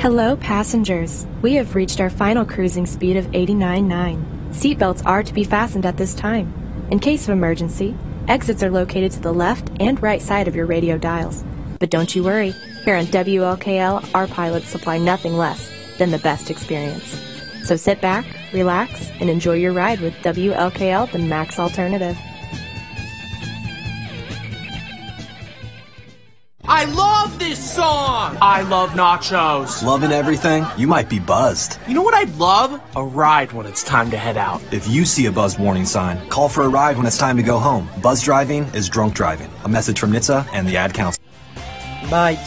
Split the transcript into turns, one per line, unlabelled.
Hello, passengers. We have reached our final cruising speed of 89.9. Seatbelts are to be fastened at this time. In case of emergency, exits are located to the left and right side of your radio dials. But don't you worry, here on WLKL, our pilots supply nothing less than the best experience. So sit back, relax, and enjoy your ride with WLKL, the Max Alternative.
I love this song! I love nachos.
Loving everything? You might be buzzed.
You know what I'd love? A ride when it's time to head out.
If you see a buzz warning sign, call for a ride when it's time to go home. Buzz driving is drunk driving. A message from NHTSA and the Ad Council.
My